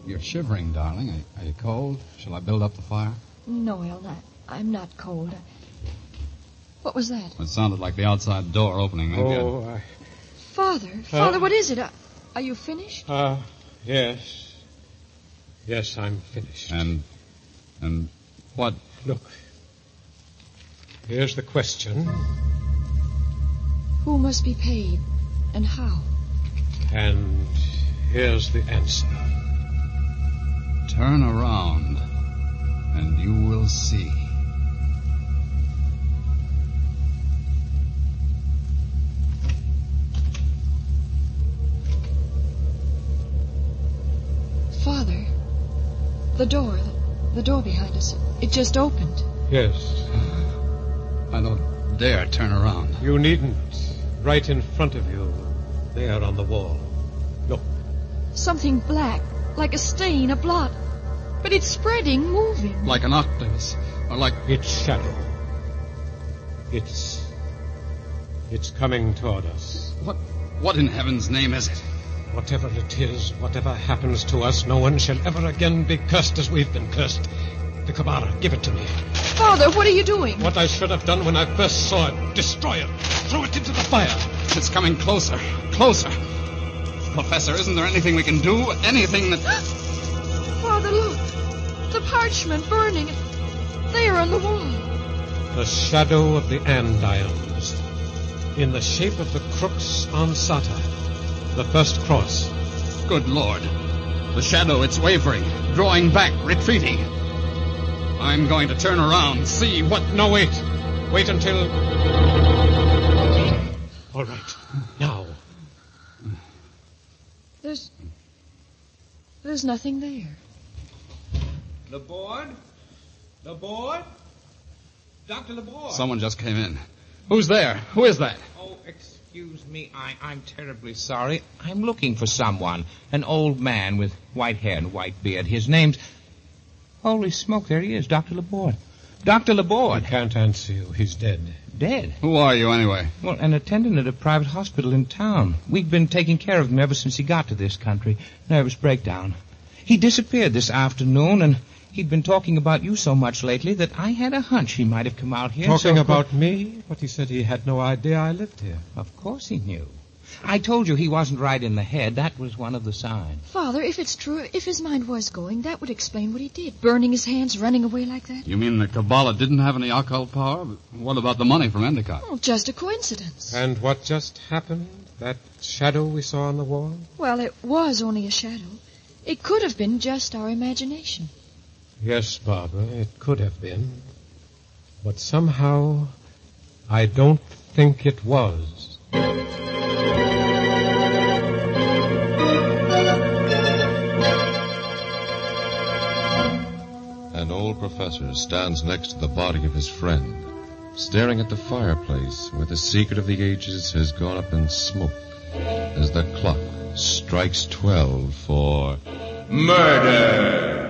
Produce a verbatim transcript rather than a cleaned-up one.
you're shivering, darling. Are, are you cold? Shall I build up the fire? No, El, not, I'm not cold. What was that? It sounded like the outside door opening. Maybe Oh, I'd... I... Father, Father, what is it? Uh, are you finished? Uh, yes. Yes, I'm finished. And, and what? Look, here's the question. Who must be paid, and how? And here's the answer. Turn around, and you will see. Father, the door, the, the door behind us, it just opened. Yes. I don't dare turn around. You needn't. Right in front of you, there on the wall. Look. Something black, like a stain, a blot. But it's spreading, moving. Like an octopus, or like... It's shadow. It's... It's coming toward us. What, what in heaven's name is it? Whatever it is, whatever happens to us, no one shall ever again be cursed as we've been cursed. The Kabbalah, give it to me. Father, what are you doing? What I should have done when I first saw it. Destroy it. Throw it into the fire. It's coming closer, closer. Professor, isn't there anything we can do? Anything that... Father, look. The parchment burning. There on the wall. The shadow of the andirons. In the shape of the crux ansata. The first cross. Good Lord. The shadow, it's wavering, drawing back, retreating. I'm going to turn around, see what... No, wait. Wait until... All right. Now. There's... There's nothing there. Laborde? Laborde? Doctor Laborde? Someone just came in. Who's there? Who is that? Oh, excuse me. I, I'm terribly sorry. I'm looking for someone. An old man with white hair and white beard. His name's... Holy smoke, there he is, Doctor Laborde. Doctor Laborde. I can't answer you. He's dead. Dead? Who are you, anyway? Well, an attendant at a private hospital in town. We've been taking care of him ever since he got to this country. Nervous breakdown. He disappeared this afternoon, and he'd been talking about you so much lately that I had a hunch he might have come out here. Talking so about me? But he said he had no idea I lived here. Of course he knew. I told you he wasn't right in the head. That was one of the signs. Father, if it's true, if his mind was going, that would explain what he did. Burning his hands, running away like that. You mean the Kabbalah didn't have any occult power? What about the money from Endicott? Oh, just a coincidence. And what just happened? That shadow we saw on the wall? Well, it was only a shadow. It could have been just our imagination. Yes, Barbara, it could have been. But somehow, I don't think it was. An old professor stands next to the body of his friend, staring at the fireplace where the secret of the ages has gone up in smoke as the clock strikes twelve for murder.